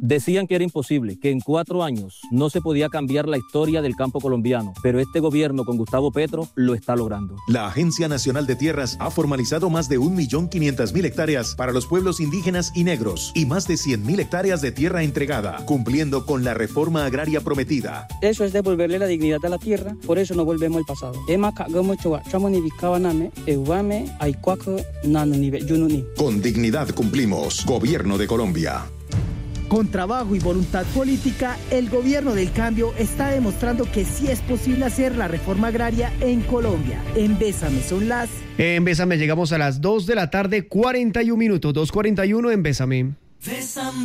Decían que era imposible, que en 4 años no se podía cambiar la historia del campo colombiano, pero este gobierno con Gustavo Petro lo está logrando. La Agencia Nacional de Tierras ha formalizado más de 1.500.000 hectáreas para los pueblos indígenas y negros y más de 100.000 hectáreas de tierra entregada, cumpliendo con la reforma agraria prometida. Eso es devolverle la dignidad a la tierra, por eso no volvemos al pasado. Con dignidad cumplimos. Gobierno de Colombia. Con trabajo y voluntad política, el gobierno del cambio está demostrando que sí es posible hacer la reforma agraria en Colombia. En Bésame son las... En Bésame llegamos a las 2 de la tarde, 41 minutos, 2:41 en Bésame. Bésame.